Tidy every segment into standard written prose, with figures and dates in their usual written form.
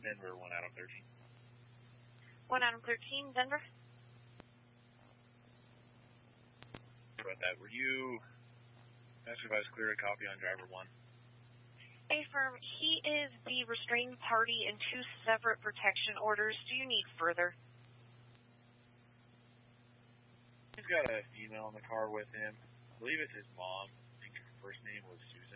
Denver, 1 Adam 13. 1 Adam 13, Denver. About that, were you asked if I was clear a copy on driver 1? Affirm, he is the restrained party in 2 separate protection orders. Do you need further? He's got a female in the car with him. I believe it's his mom. I think her first name was Susan.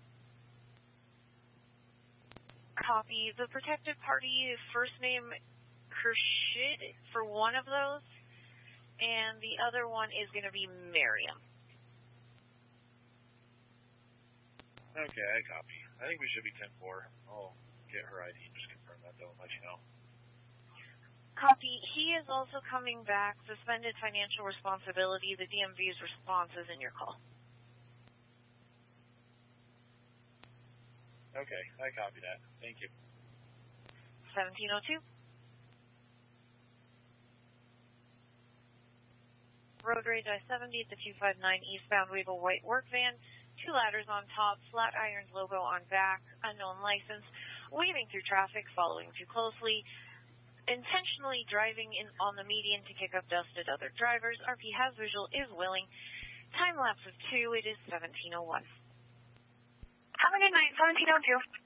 Copy. The protected party first name Kershid for one of those, and the other one is going to be Miriam. Okay, I copy. I think we should be 10-4. I'll get her ID and just confirm that, though, and let you know. Copy. He is also coming back. Suspended financial responsibility. The DMV's response is in your call. Okay, I copy that. Thank you. 1702. Road rage I-70 at the 259 eastbound. We have a white work van, 2 ladders on top, flat irons logo on back, unknown license, weaving through traffic, following too closely, intentionally driving in on the median to kick up dust at other drivers. RP has visual, is willing. Time lapse of 2, it is 1701. Have a good night, 1702.